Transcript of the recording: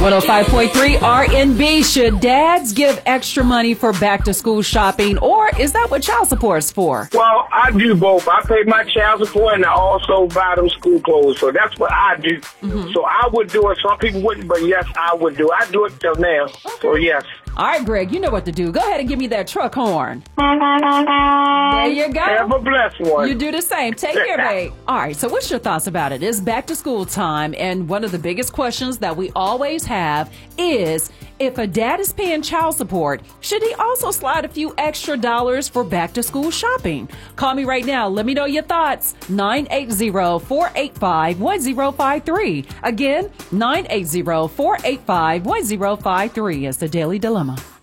105.3 RNB. Should dads give extra money for back to school shopping, or is that what child support's for? Well, I do both. I pay my child support and I also buy them school clothes. So that's what I do. So I would do it. Some people wouldn't, but yes, I would do it. I do it till now. So yes. All right, Greg, you know what to do. Go ahead and give me that truck horn. There you go. Have a blessed one. You do the same. Take care, babe. All right, so what's your thoughts about it? It's back to school time, and one of the biggest questions that we always have is, if a dad is paying child support, should he also slide a few extra dollars for back to school shopping? Call me right now. Let me know your thoughts. 980-485-1053. Again, 980-485-1053 is the Daily Dilemma.